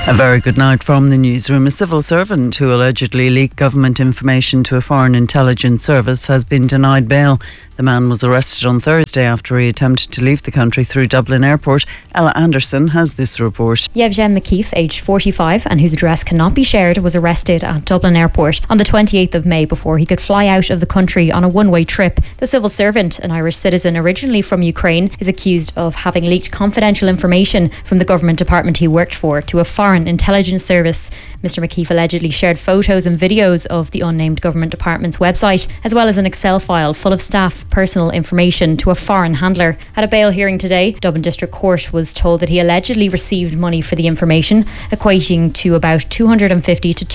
A very good night from the newsroom. A civil servant who allegedly leaked government information to a foreign intelligence service has been denied bail. The man was arrested on Thursday after he attempted to leave the country through Dublin Airport. Ella Anderson has this report. Yevgen McKeith, aged 45 and whose address cannot be shared, was arrested at Dublin Airport on the 28th of May before he could fly out of the country on a one-way trip. The civil servant, an Irish citizen originally from Ukraine, is accused of having leaked confidential information from the government department he worked for to a foreign intelligence service. Mr. McKeith allegedly shared photos and videos of the unnamed government department's website, as well as an Excel file full of staff's personal information to a foreign handler. At a bail hearing today, Dublin District Court was told that he allegedly received money for the information, equating to about €250 to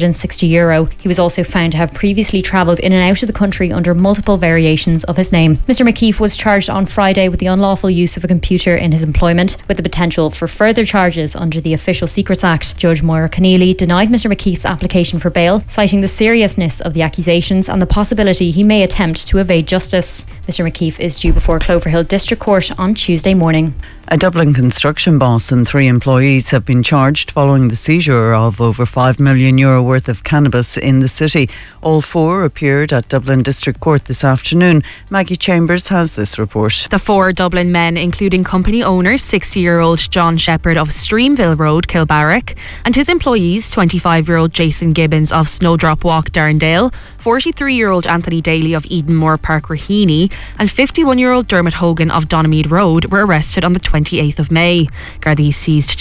€260. He was also found to have previously travelled in and out of the country under multiple variations of his name. Mr. McKeith was charged on Friday with the unlawful use of a computer in his employment, with the potential for further charges under the Official Secrets Act. Judge Moira Keneally denied Mr. McKeith's application for bail, citing the seriousness of the accusations and the possibility he may attempt to evade justice. Mr. McKeith is due before Cloverhill District Court on Tuesday morning. A Dublin construction boss and 3 employees have been charged following the seizure of over €5 million worth of cannabis in the city. All 4 appeared at Dublin District Court this afternoon. Maggie Chambers has this report. The 4 Dublin men, including company owner 60-year-old John Shepherd of Streamville Road, Kilbarrack, and his employees 25-year-old Jason Gibbons of Snowdrop Walk, Darndale, 43-year-old Anthony Daly of Edenmore Park, Raheny, and 51-year-old Dermot Hogan of Donamead Road were arrested on the 28th of May. Gardaí seized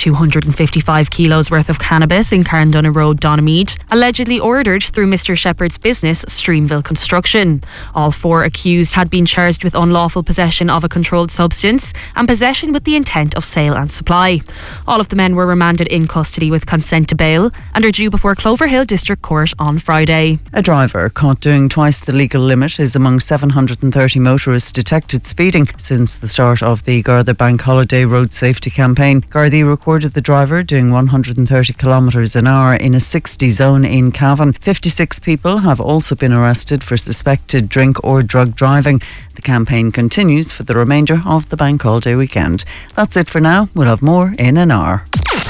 255 kilos worth of cannabis in Carndonagh Road, Donamead, allegedly ordered through Mr. Shepherd's business, Streamville Construction. All 4 accused had been charged with unlawful possession of a controlled substance and possession with the intent of sale and supply. All of the men were remanded in custody with consent to bail and are due before Cloverhill District Court on Friday. A driver caught doing twice the legal limit is among 730 motorists detected speeding since the start of the Garda Bank Holiday Road Safety Campaign. Gardaí recorded the driver doing 130 kilometres an hour in a 60 zone in Cavan. 56 people have also been arrested for suspected drink or drug driving. The campaign continues for the remainder of the Bank Holiday weekend. That's it for now. We'll have more in an hour.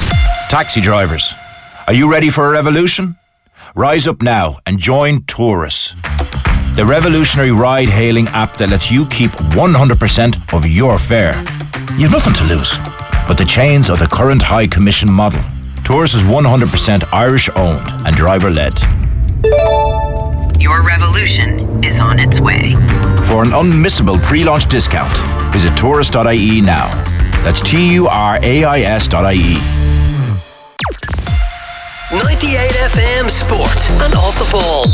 Taxi drivers, are you ready for a revolution? Rise up now and join Taurus, the revolutionary ride-hailing app that lets you keep 100% of your fare. You've nothing to lose but the chains of the current high commission model. Taurus is 100% Irish-owned and driver-led. Your revolution is on its way. For an unmissable pre-launch discount, visit taurus.ie now. That's TURAIS.ie. 98 FM Sport and Off the Ball.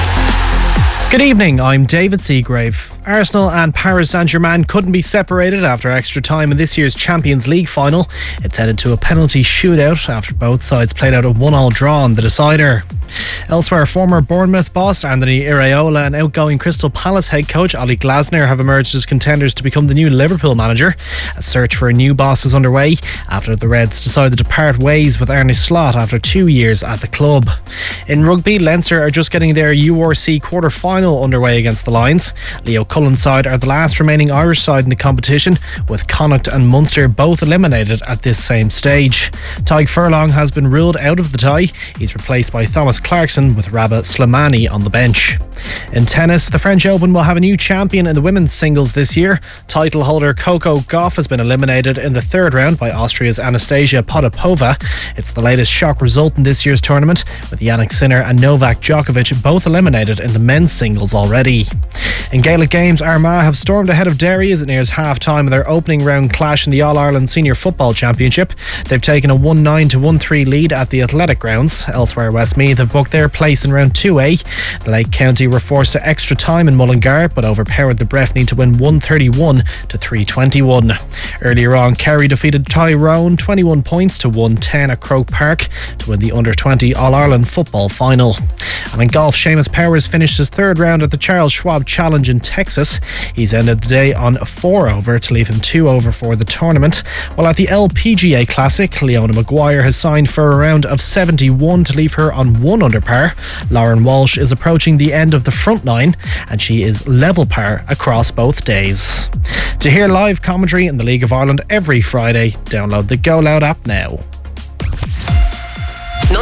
Good evening, I'm David Seagrave. Arsenal and Paris Saint-Germain couldn't be separated after extra time in this year's Champions League final. It's headed to a penalty shootout after both sides played out a 1-1 draw on the decider. Elsewhere, former Bournemouth boss Anthony Iraola and outgoing Crystal Palace head coach Ollie Glasner have emerged as contenders to become the new Liverpool manager. A search for a new boss is underway after the Reds decided to part ways with Arne Slot after 2 years at the club. In rugby, Leinster are just getting their URC quarter-final underway against the Lions. Leo Cullen's side are the last remaining Irish side in the competition, with Connacht and Munster both eliminated at this same stage. Tadhg Furlong has been ruled out of the tie. He's replaced by Thomas Clarkson with Rabah Slimani on the bench. In tennis, the French Open will have a new champion in the women's singles this year. Title holder Coco Gauff has been eliminated in the third round by Austria's Anastasia Potapova. It's the latest shock result in this year's tournament, with Jannik Sinner and Novak Djokovic both eliminated in the men's singles already. In Gaelic games, Armagh have stormed ahead of Derry as it nears half-time of their opening round clash in the All-Ireland Senior Football Championship. They've taken a 1-9 to 1-3 lead at the Athletic Grounds. Elsewhere, Westmeath have booked their place in round 2A. The Lake County were forced to extra time in Mullingar, but overpowered the Breffni to win 131 to 321. Earlier on, Kerry defeated Tyrone 21 points to 110 at Croke Park to win the Under-20 All-Ireland Football Final. And in golf, Seamus Powers finished his third round at the Charles Schwab Challenge in Texas. He's ended the day on 4 over to leave him 2 over for the tournament. While at the LPGA Classic, Leona Maguire has signed for a round of 71 to leave her on 1 under par. Lauren Walsh is approaching the end of the front nine and she is level par across both days. To hear live commentary in the League of Ireland every Friday, download the Go Loud app now.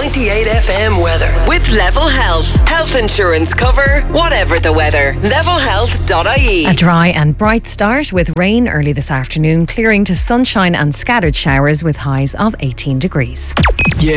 98 FM weather. With Level Health. Health insurance cover, whatever the weather. Levelhealth.ie. A dry and bright start with rain early this afternoon, clearing to sunshine and scattered showers with highs of 18 degrees.